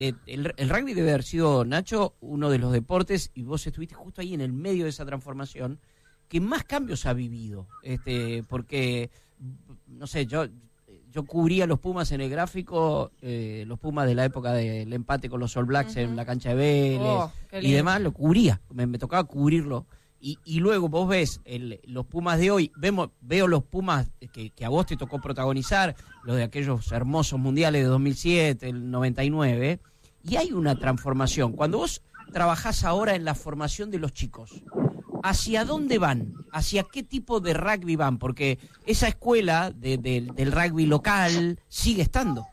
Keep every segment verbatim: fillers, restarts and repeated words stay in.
Eh, el, el rugby debe haber sido, Nacho, uno de los deportes, y vos estuviste justo ahí en el medio de esa transformación, que más cambios ha vivido. Este, porque, no sé, yo yo cubría los Pumas en el gráfico, eh, los Pumas de la época del empate con los All Blacks uh-huh. en la cancha de Vélez oh, y demás, lo cubría, me, me tocaba cubrirlo. Y, y luego vos ves el, los Pumas de hoy, vemos veo los Pumas que, que a vos te tocó protagonizar, los de aquellos hermosos mundiales de dos mil siete, el noventa y nueve, y hay una transformación. Cuando vos trabajás ahora en la formación de los chicos, ¿hacia dónde van? ¿Hacia qué tipo de rugby van? Porque esa escuela de, de, del rugby local sigue estando.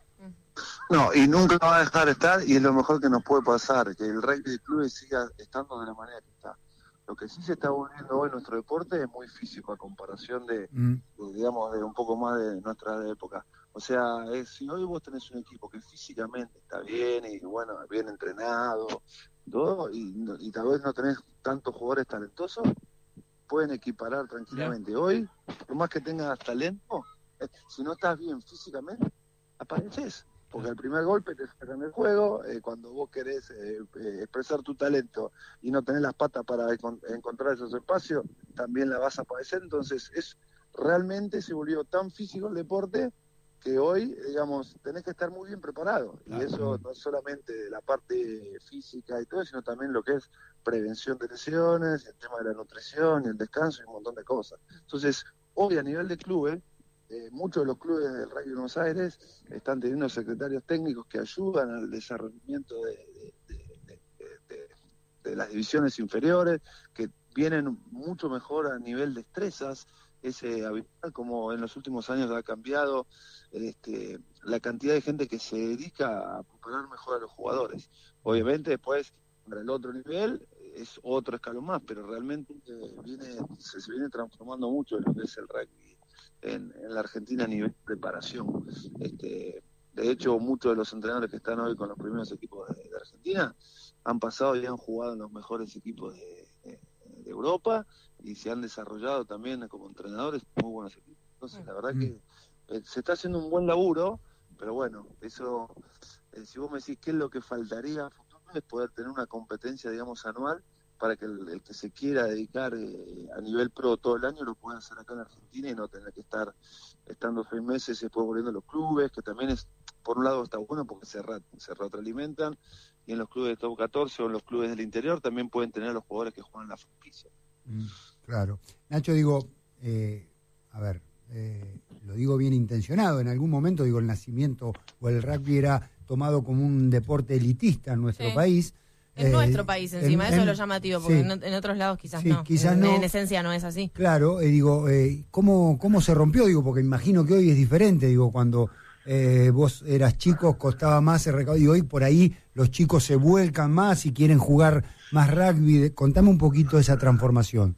No, y nunca va a dejar de estar, y es lo mejor que nos puede pasar, que el rugby de clubes siga estando de la manera que está. Lo que sí se está volviendo hoy nuestro deporte es muy físico a comparación de, mm. de digamos, de un poco más de nuestra época. O sea, es, si hoy vos tenés un equipo que físicamente está bien y bueno, bien entrenado, todo, y, y tal vez no tenés tantos jugadores talentosos, pueden equiparar tranquilamente. Yeah. Hoy, por más que tengas talento, eh, si no estás bien físicamente, apareces. Porque el primer golpe te sacan el juego, eh, cuando vos querés eh, eh, expresar tu talento y no tenés las patas para encont- encontrar esos espacios, también la vas a padecer. Entonces, es realmente se volvió tan físico el deporte que hoy, digamos, tenés que estar muy bien preparado. Y eso no solamente de la parte física y todo, sino también lo que es prevención de lesiones, el tema de la nutrición, el descanso y un montón de cosas. Entonces, hoy a nivel de clubes, Eh, muchos de los clubes del Rugby de Buenos Aires están teniendo secretarios técnicos que ayudan al desarrollamiento de, de, de, de, de, de las divisiones inferiores, que vienen mucho mejor a nivel de destrezas, ese habitual, como en los últimos años ha cambiado este, la cantidad de gente que se dedica a preparar mejor a los jugadores. Obviamente después, para el otro nivel, es otro escalón más, pero realmente eh, viene, se, se viene transformando mucho en lo que es el rugby En, en la Argentina a nivel de preparación. Este, de hecho, muchos de los entrenadores que están hoy con los primeros equipos de, de Argentina han pasado y han jugado en los mejores equipos de, de, de Europa y se han desarrollado también como entrenadores muy buenos equipos. Entonces, la verdad mm. que eh, se está haciendo un buen laburo, pero bueno, eso, eh, si vos me decís qué es lo que faltaría a futuro, es poder tener una competencia, digamos, anual, para que el, el que se quiera dedicar eh, a nivel pro todo el año lo pueda hacer acá en Argentina y no tener que estar estando seis meses y después volviendo a los clubes, que también es, por un lado está bueno porque se, re, se retroalimentan, y en los clubes de top catorce o en los clubes del interior también pueden tener a los jugadores que juegan en la franquicia. Mm, claro. Nacho, digo, eh, a ver, eh, lo digo bien intencionado, en algún momento, digo, el nacimiento o el rugby era tomado como un deporte elitista en nuestro sí. país. En eh, nuestro país encima, en, eso en, es lo llamativo, porque sí. en, en otros lados quizás sí, no. Quizás en, no. En esencia no es así. Claro, eh, digo, eh, ¿cómo, ¿cómo se rompió? Digo, porque imagino que hoy es diferente, digo, cuando eh, vos eras chico costaba más el recaudo, y hoy por ahí los chicos se vuelcan más y quieren jugar más rugby. Contame un poquito de esa transformación.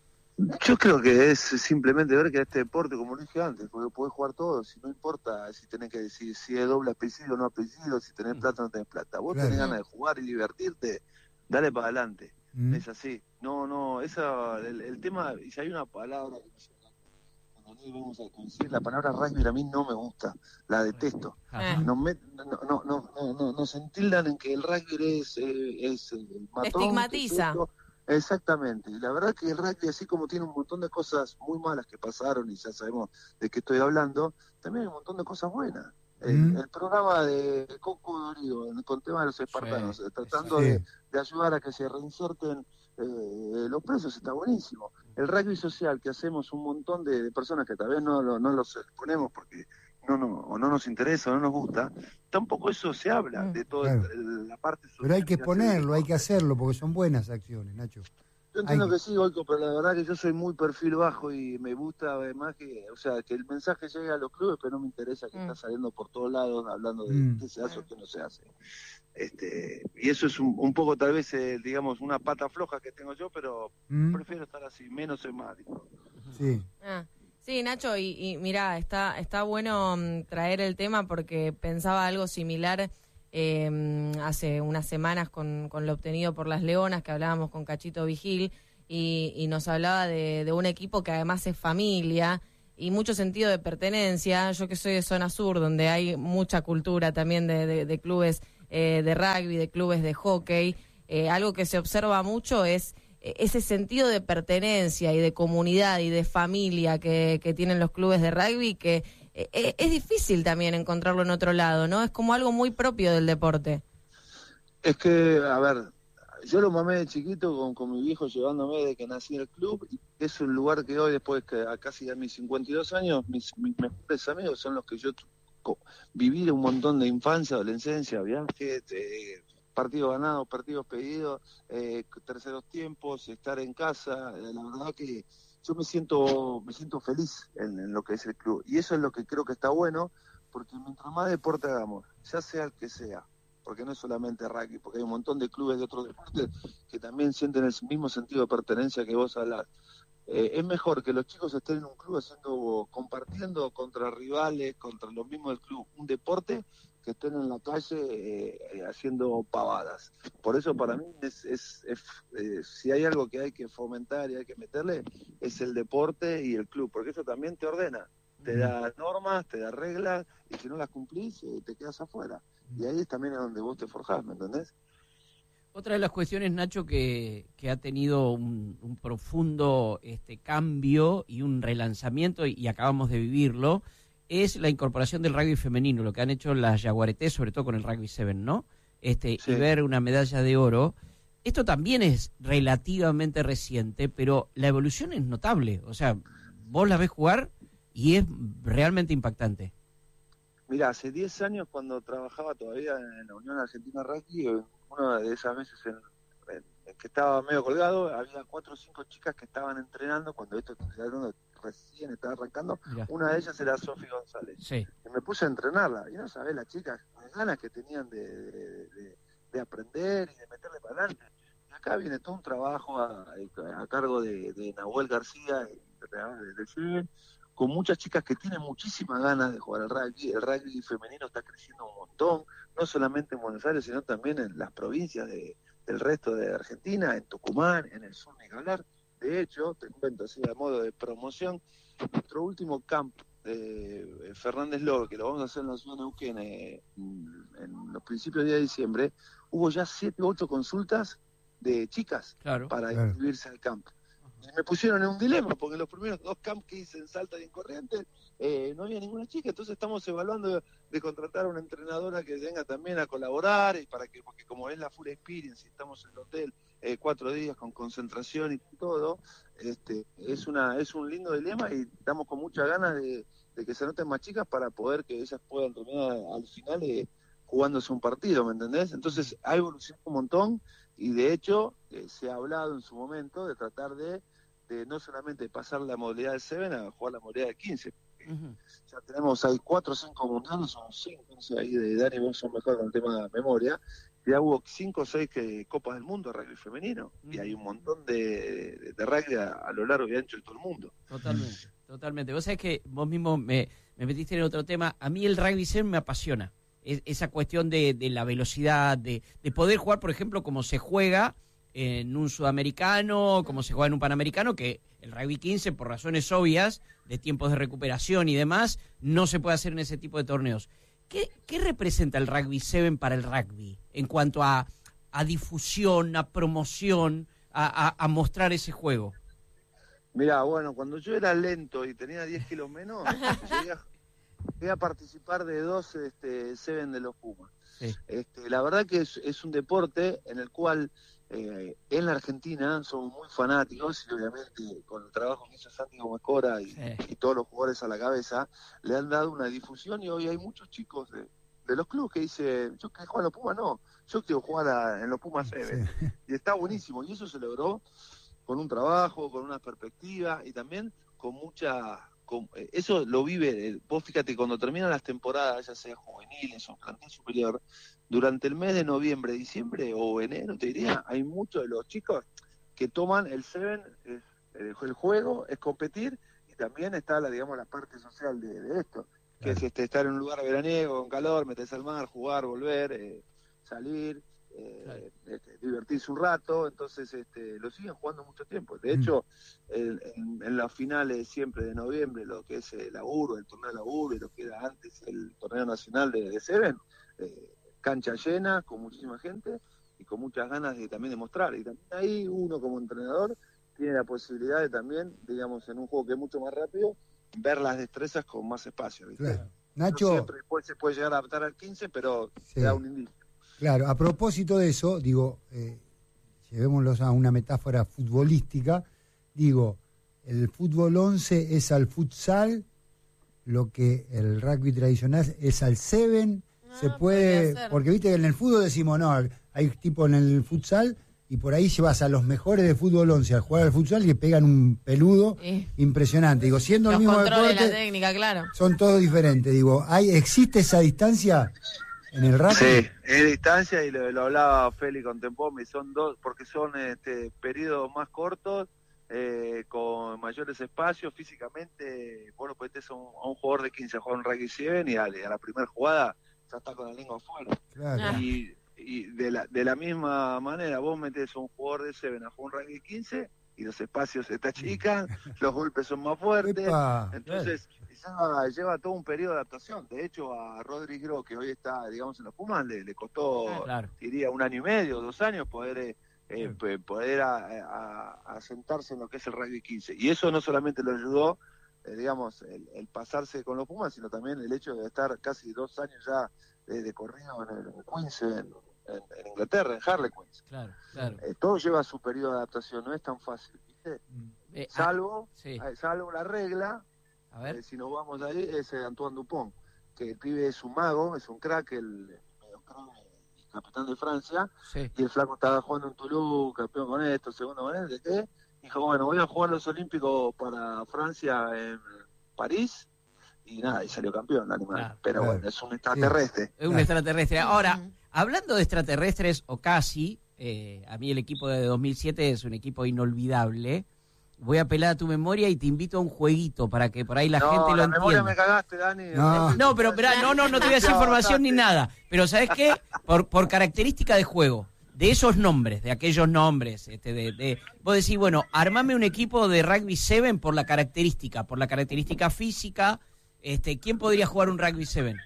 Yo creo que es simplemente ver que este deporte, como lo dije antes, porque podés jugar todo, si no importa si tenés que decir si es doble apellido o no apellido, si tenés plata o no tenés plata. Vos claro. tenés ganas de jugar y divertirte, dale para adelante. Mm. Es así. No, no, esa, el, el tema, y si hay una palabra que cuando no vamos a conseguir, la palabra rugby a mí no me gusta, la detesto. Ah. Nos, met, no, no, no, no, no, nos entildan en que el rugby es, eh, es el matón. Estigmatiza. Es Exactamente, y la verdad que el rugby, así como tiene un montón de cosas muy malas que pasaron y ya sabemos de qué estoy hablando, también hay un montón de cosas buenas. Mm. El, el programa de Coco Dorigo, con el tema de los espartanos, sí, tratando sí. de, de ayudar a que se reinserten eh, los presos, está buenísimo. El rugby social, que hacemos un montón de, de personas que tal vez no, no, no los exponemos porque no, no, o no nos interesa o no nos gusta, tampoco eso se habla mm. de toda claro. la parte social. Pero hay que exponerlo, hay que hacerlo, porque son buenas acciones, Nacho. Yo entiendo hay... que sí, Goico, pero la verdad que yo soy muy perfil bajo y me gusta además que, o sea, que el mensaje llegue a los clubes, pero no me interesa que mm. está saliendo por todos lados hablando de mm. qué se hace o qué no se hace. Este, y eso es un, un poco tal vez, eh, digamos, una pata floja que tengo yo, pero mm. prefiero estar así, menos es más. Digo. Sí. Ah. Sí, Nacho, y, y mirá, está está bueno um, traer el tema porque pensaba algo similar eh, hace unas semanas con, con lo obtenido por las Leonas, que hablábamos con Cachito Vigil, y, y nos hablaba de, de un equipo que además es familia y mucho sentido de pertenencia. Yo que soy de zona sur, donde hay mucha cultura también de, de, de clubes eh, de rugby, de clubes de hockey. Eh, algo que se observa mucho es ese sentido de pertenencia y de comunidad y de familia que, que tienen los clubes de rugby, que eh, es difícil también encontrarlo en otro lado, ¿no? Es como algo muy propio del deporte. Es que, a ver, yo lo mamé de chiquito con, con mi viejo llevándome desde que nací en el club, y es un lugar que hoy, después que a casi a mis cincuenta y dos años, mis, mis mejores amigos son los que yo viví un montón de infancia, adolescencia, viajes, eh, partidos ganados, partidos pedidos, eh, terceros tiempos, estar en casa. Eh, la verdad que yo me siento me siento feliz en, en lo que es el club, y eso es lo que creo que está bueno, porque mientras más deporte hagamos, ya sea el que sea, porque no es solamente rugby, porque hay un montón de clubes de otros deportes que también sienten el mismo sentido de pertenencia que vos hablás. Eh, es mejor que los chicos estén en un club haciendo, compartiendo contra rivales, contra los mismos del club, un deporte, que estén en la calle eh, haciendo pavadas. Por eso para mí es, es, es eh, si hay algo que hay que fomentar y hay que meterle, es el deporte y el club, porque eso también te ordena, te da normas, te da reglas, y si no las cumplís, eh, te quedas afuera. Y ahí es también a donde vos te forjás, ¿me entendés? Otra de las cuestiones, Nacho, que, que ha tenido un, un profundo este, cambio y un relanzamiento, y, y acabamos de vivirlo, es la incorporación del rugby femenino, lo que han hecho las Yaguaretés, sobre todo con el rugby siete, ¿no? Este, sí. Y ver una medalla de oro. Esto también es relativamente reciente, pero la evolución es notable. O sea, vos la ves jugar y es realmente impactante. Mira, hace diez años, cuando trabajaba todavía en la Unión Argentina Rugby, una de esas veces en, en, en que estaba medio colgado, había cuatro o cinco chicas que estaban entrenando cuando esto recién estaba arrancando. Mirá. Una de ellas era Sofi González. Sí. Y me puse a entrenarla. Y no sabés las chicas, las ganas que tenían de, de, de, de aprender y de meterle para adelante. Y acá viene todo un trabajo a, a cargo de, de Nahuel García, de, de Civil, con muchas chicas que tienen muchísimas ganas de jugar al rugby. El rugby femenino está creciendo un montón, no solamente en Buenos Aires, sino también en las provincias de, del resto de Argentina, en Tucumán, en el sur, ni que hablar. De hecho, te cuento así a modo de promoción, nuestro último camp de Fernández Lobo, que lo vamos a hacer en la ciudad de Neuquén eh, en los principios del día de diciembre, hubo ya siete u ocho consultas de chicas claro, para claro. inscribirse al camp. Y me pusieron en un dilema, porque los primeros dos camps que hice en Salta y en Corrientes eh, no había ninguna chica, entonces estamos evaluando de, de contratar a una entrenadora que venga también a colaborar, y para que, porque como es la full experience, estamos en el hotel eh, cuatro días con concentración y todo, este, es una es un lindo dilema, y estamos con muchas ganas de, de que se noten más chicas para poder que ellas puedan terminar al final eh, jugándose un partido, ¿me entendés? Entonces ha evolucionado un montón, y de hecho eh, se ha hablado en su momento de tratar de de no solamente pasar la modalidad del siete a jugar la modalidad del quince. Uh-huh. Ya tenemos ahí cuatro o cinco mundiales, son cinco, entonces ahí de Dani vos sos mejor con el tema de la memoria. Ya hubo cinco o seis que, copas del mundo de rugby femenino, uh-huh. Y hay un montón de, de, de rugby a, a lo largo y ancho de todo el mundo. Totalmente, totalmente. Vos sabés que vos mismo me, me metiste en otro tema. A mí el rugby siete me apasiona. Es, esa cuestión de, de la velocidad, de, de poder jugar, por ejemplo, como se juega en un sudamericano, como se juega en un panamericano, que el rugby quince, por razones obvias, de tiempos de recuperación y demás, no se puede hacer en ese tipo de torneos. ¿Qué, qué representa el rugby siete para el rugby en cuanto a, a difusión, a promoción, a, a, a mostrar ese juego? Mirá, bueno, cuando yo era lento y tenía diez kilos menos, llegué, a, llegué a participar de dos este, siete de los Pumas. Sí. Este, la verdad que es, es un deporte en el cual eh, en la Argentina somos muy fanáticos, y obviamente con el trabajo que hizo Santi Gómez Cora y, sí. y todos los jugadores a la cabeza le han dado una difusión, y hoy hay muchos chicos de, de los clubes que dicen, yo quiero jugar en los Pumas, no, yo quiero jugar a, en los Pumas siete, sí. Y está buenísimo, y eso se logró con un trabajo, con una perspectiva, y también con mucha... Con, eh, eso lo vive, eh, vos fíjate, cuando terminan las temporadas, ya sea juveniles o plantel superior, durante el mes de noviembre, diciembre o enero, te diría, hay muchos de los chicos que toman el siete, eh, el juego, es competir, y también está la, digamos, la parte social de, de esto, que claro. es este, estar en un lugar veraniego, con calor, meterse al mar, jugar, volver, eh, salir, eh, claro. este, divertirse un rato. Entonces este, lo siguen jugando mucho tiempo. De mm. hecho, el, en, en las finales siempre de noviembre, lo que es el laburo, el torneo de laburo, y lo que era antes el torneo nacional de, de siete, eh, cancha llena, con muchísima gente y con muchas ganas de también demostrar. Y también ahí uno como entrenador tiene la posibilidad de también, digamos, en un juego que es mucho más rápido, ver las destrezas con más espacio, ¿viste? Claro. Nacho, no siempre después se puede llegar a adaptar al quince, pero sí, da un indicio. Claro, a propósito de eso, digo, eh, llevémoslos a una metáfora futbolística, digo, el fútbol once es al futsal, lo que el rugby tradicional es al seven, ah, se puede, porque viste que en el fútbol decimos, no, hay tipo en el futsal, y por ahí llevas a los mejores de fútbol once a jugar al futsal y que pegan un peludo sí. impresionante. Digo, siendo los el mismo controles, deporte, la técnica, claro. Son todos diferentes. Digo, ¿hay, ¿existe esa distancia en el rugby? Sí, es distancia y lo, lo hablaba Feli con Tempomi, son dos, porque son este periodos más cortos, eh, con mayores espacios, físicamente, bueno, pues este es un, a un jugador de quince a jugar un rugby siete y dale, a la primera jugada ya está con la lengua afuera. Claro. Y, y de la de la misma manera vos metés a un jugador de siete a jugar un rugby quince y los espacios se te achican, los golpes son más fuertes, Epa, entonces lleva, lleva todo un periodo de adaptación. De hecho a Rodri Gro, que hoy está, digamos, en los Pumas, le, le costó, ah, claro. diría, un año y medio, dos años poder eh, claro. poder a, a, a sentarse en lo que es el rugby quince. Y eso no solamente lo ayudó, eh, digamos, el, el pasarse con los Pumas, sino también el hecho de estar casi dos años ya de, de corrido en el Queens, en, en, en Inglaterra, en Harlequins. Claro, claro. Eh, todo lleva su periodo de adaptación, no es tan fácil, ¿viste? Eh, salvo, ah, sí. salvo la regla, a ver. Eh, si nos vamos ahí, es eh, Antoine Dupont, que el pibe es un mago, es un crack, el, el capitán de Francia, sí. y el flaco estaba jugando en Toulouse, campeón con esto, segundo con él, ¿de qué? Dijo, bueno, voy a jugar los Olímpicos para Francia en París, y nada, y salió campeón, animal. Claro, pero claro. Bueno, es un extraterrestre. Sí. Es un claro. extraterrestre. Ahora, hablando de extraterrestres, o casi, eh, a mí el equipo de dos mil siete es un equipo inolvidable. Voy a apelar a tu memoria y te invito a un jueguito para que por ahí la no, gente lo la entienda. Memoria me cagaste, Dani. No, no pero, pero no, no, no te voy a decir información ni nada. Pero ¿sabes qué? Por, por característica de juego, de esos nombres, de aquellos nombres, este, de, de, vos decís, bueno, armame un equipo de rugby siete por la característica, por la característica física. Este, ¿quién podría jugar un rugby siete?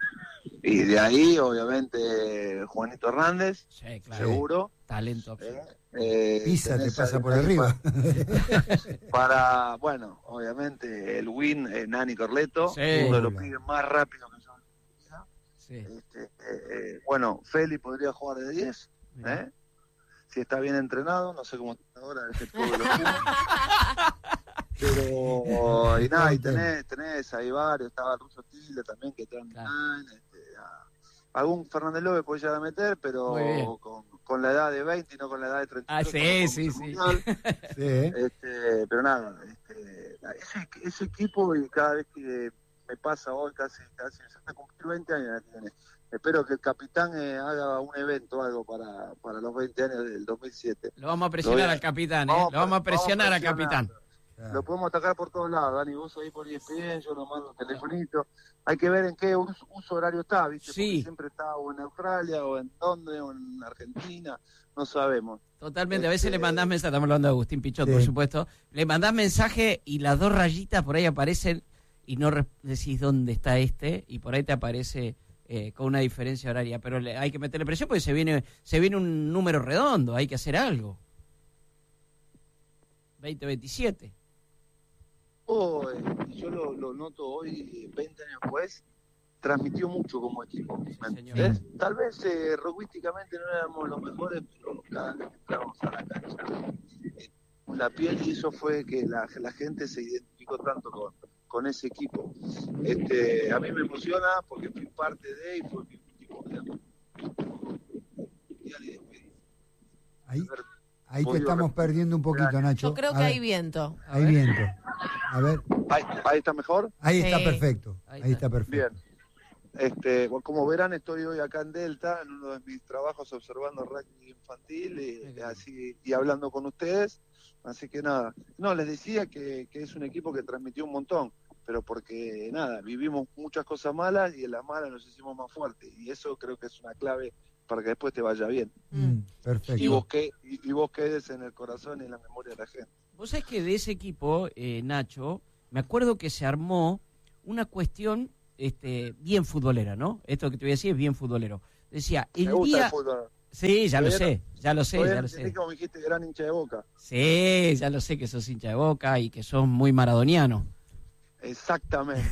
Y de ahí, obviamente, Juanito Hernández, sí, claro. seguro. Talento absoluto. Eh, eh, Pisa, te pasa por arriba. Para, para, bueno, obviamente, el win, eh, Nani Corleto, sí. uno de los pibes más rápidos que yo en mi vida. Sí. Este, eh, eh, bueno, Feli podría jugar de diez, ¿eh? Si está bien entrenado, no sé cómo está ahora el efecto de los Pumas. Pero, y nada, y tenés, tenés ahí varios, estaba el Ruso Tilde también, que está en claro. este, a, algún Fernández López podía llegar a meter, pero con, con la edad de veinte y no con la edad de treinta. Ah, sí, sí, sí. sí. Este, pero nada, este, ese, ese equipo, y cada vez que me pasa hoy, casi, casi se está cumpliendo veinte años, tiene. Espero que el capitán eh, haga un evento, algo para, para los veinte años del dos mil siete. Lo vamos a presionar al capitán, ¿eh? Vamos, Lo vamos a presionar al capitán. Claro. Lo podemos atacar por todos lados, Dani, vos ahí por E S P N, yo lo mando un telefonito. Hay que ver en qué uso, uso horario está, ¿viste? Sí. Porque siempre está o en Australia, o en dónde, o en Argentina, no sabemos. Totalmente, a veces este... le mandás mensaje, estamos hablando de Agustín Pichot, sí. por supuesto, le mandás mensaje y las dos rayitas por ahí aparecen y no decís dónde está este, y por ahí te aparece eh, con una diferencia horaria, pero le, hay que meterle presión porque se viene, se viene un número redondo, hay que hacer algo. veinte veintisiete. Oh, eh, yo lo, lo noto hoy, veinte años después, transmitió mucho como equipo. Sí, Tal vez eh, rugbyísticamente no éramos los mejores, pero cada vez que entrábamos a la cancha, eh, la piel, y eso fue que la, la gente se identificó tanto con, con ese equipo. Este, a mí me emociona porque fui parte de y fue mi último mundial. Ahí, ahí te estamos perdiendo un poquito, Nacho. Yo creo que hay viento. Hay viento. A ver. Ahí, ahí está mejor. Ahí sí. está perfecto. Ahí, ahí está. está perfecto. Bien. Este, como verán, estoy hoy acá en Delta, en uno de mis trabajos observando rugby infantil y, así, y hablando con ustedes. Así que nada, no, les decía que, que es un equipo que transmitió un montón, pero porque nada, vivimos muchas cosas malas y en las malas nos hicimos más fuertes. Y eso creo que es una clave para que después te vaya bien. Mm, perfecto. Y vos, que, y, y vos quedes en el corazón y en la memoria de la gente. Vos sabés que de ese equipo, eh, Nacho, me acuerdo que se armó una cuestión este, bien futbolera, ¿no? Esto que te voy a decir es bien futbolero. decía, el Me gusta día... el fútbol. Sí, ya lo Todavía sé, ya lo sé, Todavía ya lo entendí sé. como dijiste, gran hincha de Boca. Sí, ya lo sé que sos hincha de Boca y que sos muy maradoniano. Exactamente.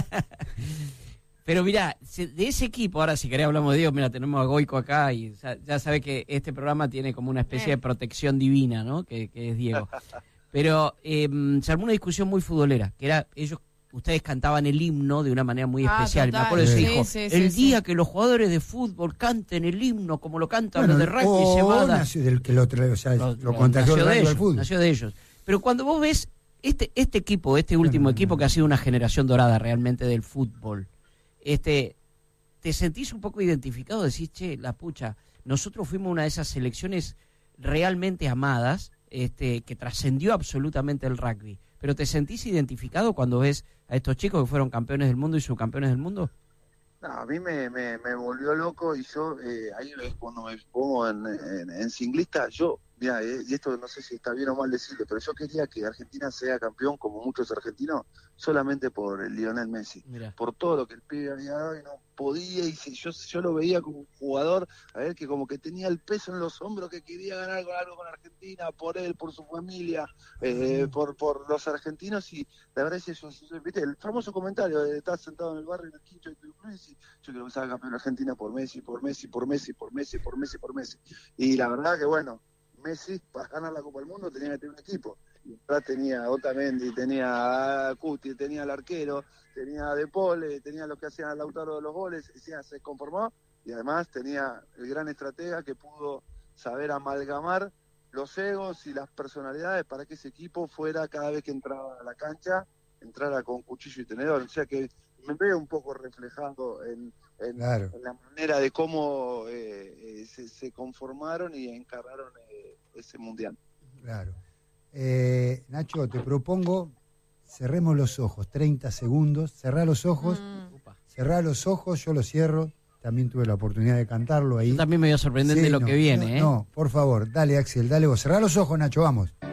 Pero mirá, de ese equipo, ahora si querés hablamos de Diego, mira, tenemos a Goico acá y ya, ya sabe que este programa tiene como una especie Eh. de protección divina, ¿no? Que, que es Diego. Pero eh, se armó una discusión muy futbolera, que era, ellos, ustedes cantaban el himno de una manera muy Ah, especial. total. Me acuerdo que se Sí, dijo, sí, sí, el sí. día que los jugadores de fútbol canten el himno como lo cantan Bueno, los de rugby, o se va a dar. nació del que lo, tra- o sea, Lo- lo lo- contagió el nació de rugby al ellos, fútbol. nació de ellos. Pero cuando vos ves este este equipo, este último no, no, equipo no. que ha sido una generación dorada realmente del fútbol, este, ¿te sentís un poco identificado? Decís, che, la pucha, nosotros fuimos una de esas selecciones realmente amadas, este, que trascendió absolutamente el rugby. ¿Pero te sentís identificado cuando ves a estos chicos que fueron campeones del mundo y subcampeones del mundo? No, a mí me, me, me volvió loco y yo, eh, ahí es cuando me pongo en, en, en singlista, yo, mira, eh, y esto no sé si está bien o mal decirlo, pero yo quería que Argentina sea campeón, como muchos argentinos, solamente por el Lionel Messi, Mirá. por todo lo que el pibe había dado y no podía, y si yo, yo lo veía como un jugador, a ver, que como que tenía el peso en los hombros, que quería ganar con algo con Argentina, por él, por su familia, eh, por, por los argentinos, y la verdad es que eso, viste, el famoso comentario de estar sentado en el barrio en el quincho de tu Messi, yo creo que salga campeón Argentina por Messi, por Messi, por Messi, por Messi, por Messi, por Messi. Y la verdad que bueno, Messi para ganar la Copa del Mundo tenía que tener un equipo. Y atrás tenía a Otamendi, tenía a Cuti, tenía al arquero, tenía a De Paul, tenía los que hacían Lautaro de los goles, decía, se conformó, y además tenía el gran estratega que pudo saber amalgamar los egos y las personalidades para que ese equipo fuera, cada vez que entraba a la cancha, entrara con cuchillo y tenedor. O sea que me veo un poco reflejado en, en, Claro. en la manera de cómo eh, eh, se, se conformaron y encararon eh, ese mundial. Claro. Eh, Nacho, te propongo, cerremos los ojos, treinta segundos, cerrá los ojos, Mm. Upa. cerrá los ojos, yo los cierro, también tuve la oportunidad de cantarlo ahí. Yo también me voy a sorprender Sí, de lo no, que viene, no, ¿eh? no, por favor, dale Axel, dale vos, cerrá los ojos Nacho, vamos.